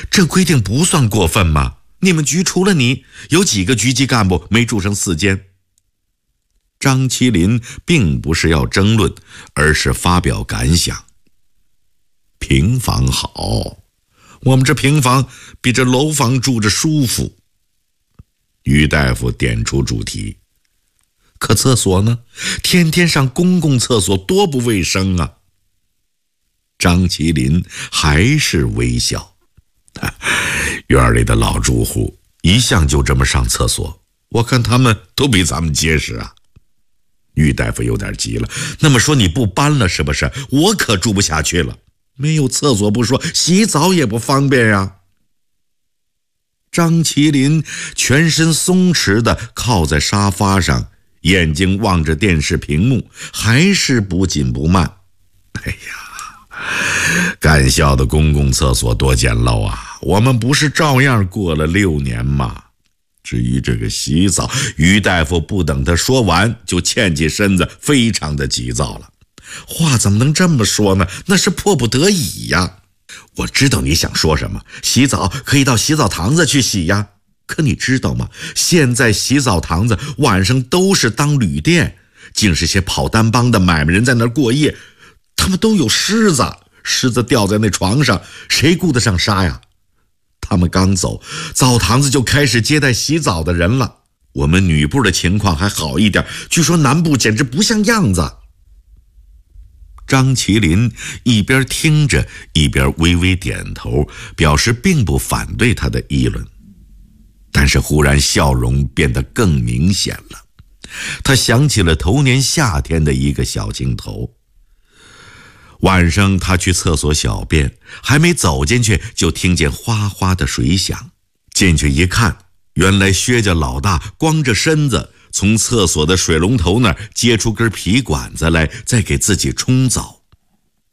这规定不算过分吗？你们局除了你，有几个局级干部没住上4间？张麒麟并不是要争论，而是发表感想。平房好，我们这平房比这楼房住着舒服。于大夫点出主题。可厕所呢？天天上公共厕所多不卫生啊！张麒麟还是微笑。院里的老住户一向就这么上厕所，我看他们都比咱们结实啊。于大夫有点急了，那么说你不搬了是不是？我可住不下去了，没有厕所不说，洗澡也不方便呀。张麒麟全身松弛地靠在沙发上，眼睛望着电视屏幕，还是不紧不慢。哎呀，干校的公共厕所多简陋啊，我们不是照样过了6年吗？至于这个洗澡，于大夫不等他说完就欠起身子，非常的急躁了。话怎么能这么说呢？那是迫不得已呀。我知道你想说什么，洗澡可以到洗澡堂子去洗呀。可你知道吗？现在洗澡堂子晚上都是当旅店，竟是些跑单帮的买卖人在那儿过夜，他们都有虱子掉在那床上，谁顾得上杀呀？他们刚走，澡堂子就开始接待洗澡的人了。我们女部的情况还好一点，据说南部简直不像样子。张麒麟一边听着，一边微微点头，表示并不反对他的议论。但是忽然笑容变得更明显了，他想起了头年夏天的一个小镜头。晚上他去厕所小便，还没走进去就听见哗哗的水响，进去一看，原来薛家老大光着身子从厕所的水龙头那儿接出根皮管子来，再给自己冲澡。